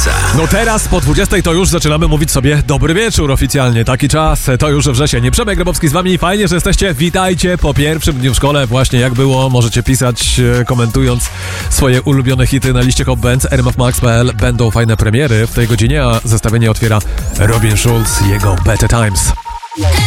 Maxa. No teraz po 20 to już zaczynamy mówić sobie dobry wieczór oficjalnie. Taki czas, to już wrzesień. Przemek Grabowski z wami, fajnie, że jesteście. Witajcie po pierwszym dniu w szkole. Właśnie jak było, możecie pisać, komentując swoje ulubione hity na liście Hot Bands. rmfmax.pl. Będą fajne premiery w tej godzinie, a zestawienie otwiera Robin Schulz i jego Better Times.